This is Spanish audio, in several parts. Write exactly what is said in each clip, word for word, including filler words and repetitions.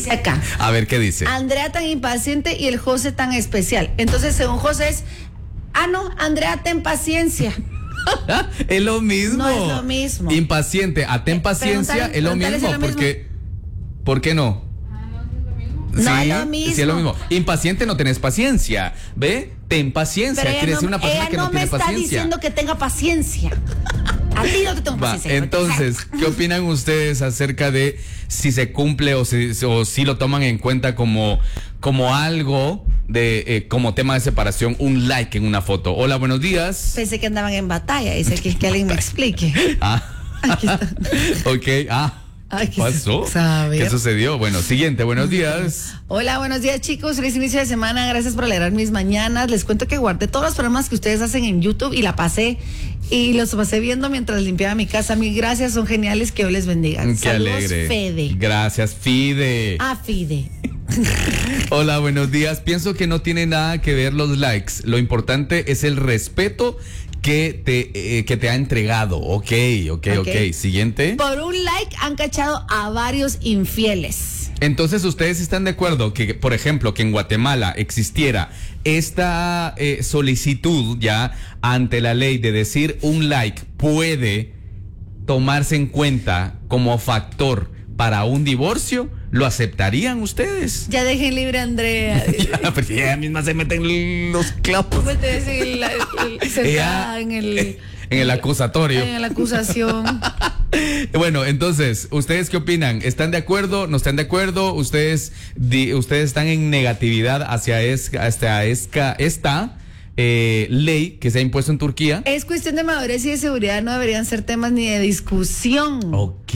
Dice acá. A ver, ¿qué dice? Andrea tan impaciente y el José tan especial. Entonces, según José es, ah, no, Andrea ten paciencia. Es lo mismo. No es lo mismo. Impaciente, a ten paciencia es lo mismo, porque ¿por qué no? No sí, es lo mismo. Sí, es lo mismo. Impaciente no tenés paciencia, ¿ve? Ten paciencia, quiere no, decir una persona que no, no tiene paciencia. Ella no me está diciendo que tenga paciencia. A ti no te tengo Va, paciencia. entonces, ¿qué opinan ustedes acerca de si se cumple o si, o si lo toman en cuenta como, como algo de eh, como tema de separación, un like en una foto? Hola, buenos días. Pensé que andaban en batalla, dice que, que alguien me explique. Ah. Aquí está. Ok, ah. Ay, ¿Qué pasó? Saber. ¿Qué sucedió? Bueno, siguiente, buenos días. Hola, buenos días, chicos. Feliz inicio de semana. Gracias por alegrar mis mañanas. Les cuento que guardé todos los programas que ustedes hacen en YouTube y la pasé y los pasé viendo mientras limpiaba mi casa. Mil gracias, son geniales. Que Dios les bendiga. Qué Saludos, alegre. Fede. Gracias, Fide. Ah, Fide. Hola, buenos días. Pienso que no tiene nada que ver los likes. Lo importante es el respeto que te, eh, que te ha entregado. Ok, ok, ok. Ok. Siguiente. Por un like han cachado a varios infieles. Entonces, ¿ustedes están de acuerdo que, por ejemplo, que en Guatemala existiera esta eh, solicitud ya ante la ley de decir un like puede tomarse en cuenta como factor para un divorcio? ¿Lo aceptarían ustedes? Ya dejen libre a Andrea. Ya, pues ella misma se meten los clavos. Pues te decir, la- el- sentada Ella- en el En el acusatorio. en la acusación. Bueno, entonces, ¿ustedes qué opinan? ¿Están de acuerdo? ¿No están de acuerdo? ¿Ustedes di- ustedes están en negatividad hacia, es, hacia esca- esta eh, ley que se ha impuesto en Turquía? Es cuestión de madurez y de seguridad, no deberían ser temas ni de discusión. Ok.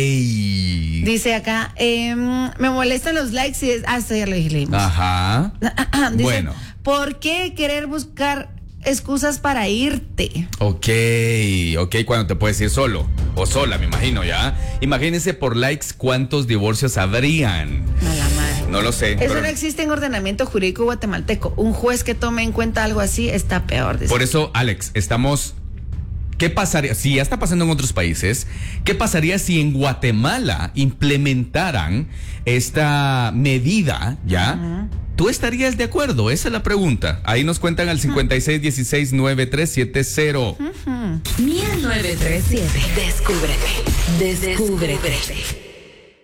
Dice acá, eh, me molestan los likes y es, ah, esto ya lo dije, leímos. Ajá. Dice, Bueno. ¿por qué querer buscar excusas para irte? Ok, ok, cuando te puedes ir solo o sola, me imagino, ¿ya? Imagínense por likes cuántos divorcios habrían. A la madre. No lo sé. Eso pero- no existe en ordenamiento jurídico guatemalteco. Un juez que tome en cuenta algo así está peor. Dice. Por eso, Alex, estamos... ¿Qué pasaría? Si ya está pasando en otros países, ¿qué pasaría si en Guatemala implementaran esta medida, ya? Uh-huh. ¿Tú estarías de acuerdo? Esa es la pregunta. Ahí nos cuentan al cincuenta y seis dieciséis noventa y tres setenta. Uh-huh. Miel nueve tres siete. Descúbrete. Descúbrete.